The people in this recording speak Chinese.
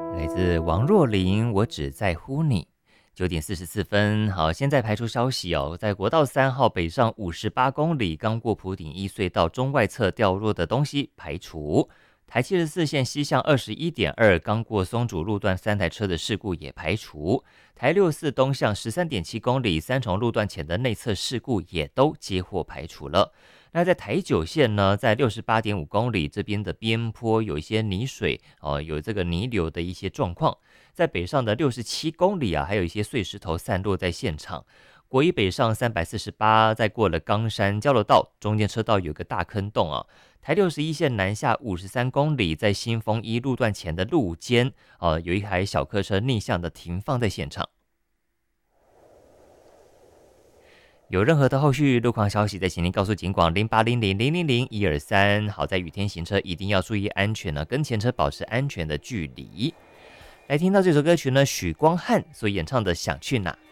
来自王若琳，我只在乎你。9点44分，好，现在排除消息哦，在国道3号北上58公里，刚过埔顶一隧道中外侧掉落的东西排除。台74线西向21.2，刚过松竹路段3台车的事故也排除。台64东向13.7公里，三重路段前的内侧事故也都接获排除了。那在台9线呢，在68.5公里这边的边坡有一些泥水有这个泥流的一些状况。在北上的67公里还有一些碎石头散落在现场。国一北上348，在过了冈山交流道，中间车道有个大坑洞台61线南下53公里，在新丰一路段前的路肩有一台小客车逆向的停放在现场。有任何的后续路况消息，再请您告诉警广0800000123。好，在雨天行车一定要注意安全呢，跟前车保持安全的距离。来听到这首歌曲呢，许光汉所演唱的《想去哪》。